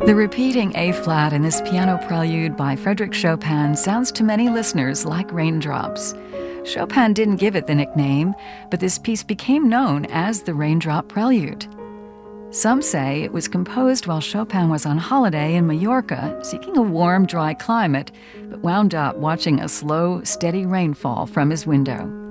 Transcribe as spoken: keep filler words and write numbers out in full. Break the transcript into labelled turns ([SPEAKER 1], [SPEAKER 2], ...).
[SPEAKER 1] The repeating A-flat in this piano prelude by Frédéric Chopin sounds to many listeners like raindrops. Chopin didn't give it the nickname, but this piece became known as the Raindrop Prelude. Some say it was composed while Chopin was on holiday in Mallorca, seeking a warm, dry climate, but wound up watching a slow, steady rainfall from his window.